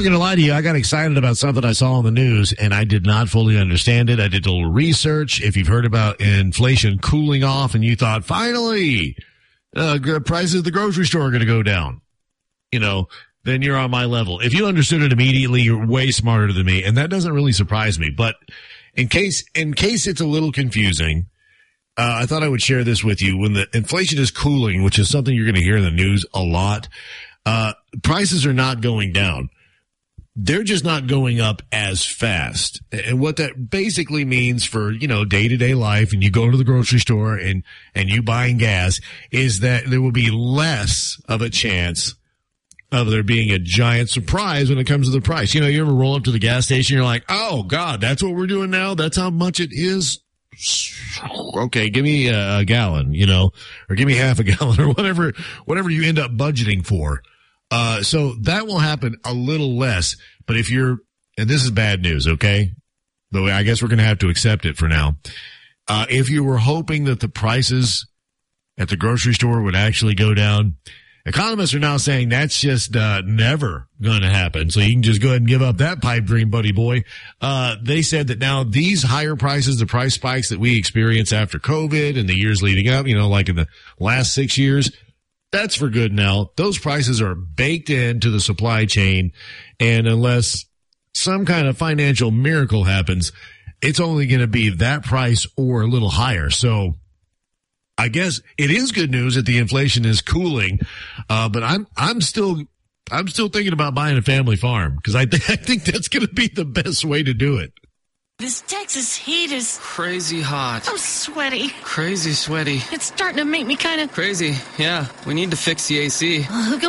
going to lie to you. I got excited about something I saw on the news, and I did not fully understand it. I did a little research. If you've heard about inflation cooling off and you thought, finally, prices at the grocery store are going to go down, then you're on my level. If you understood it immediately, you're way smarter than me, and that doesn't really surprise me. But in case it's a little confusing, I thought I would share this with you. When the inflation is cooling, which is something you're going to hear in the news a lot, prices are not going down. They're just not going up as fast. And what that basically means for, day-to-day life, and you go to the grocery store and you buying gas, is that there will be less of a chance of there being a giant surprise when it comes to the price. You ever roll up to the gas station, you're like, oh, God, that's what we're doing now? That's how much it is? Okay, give me a gallon, or give me half a gallon, or whatever you end up budgeting for. So that will happen a little less, but and this is bad news, okay? Though I guess we're going to have to accept it for now. If you were hoping that the prices at the grocery store would actually go down, economists are now saying that's just never going to happen. So you can just go ahead and give up that pipe dream, buddy boy. They said that now these higher prices, the price spikes that we experienced after COVID and the years leading up, like in the last 6 years, that's for good now. Those prices are baked into the supply chain, and unless some kind of financial miracle happens, it's only going to be that price or a little higher. So I guess it is good news that the inflation is cooling, but I'm still thinking about buying a family farm because I think that's going to be the best way to do it. This Texas heat is crazy hot. I'm sweaty. Crazy sweaty. It's starting to make me kind of crazy. Yeah, we need to fix the AC.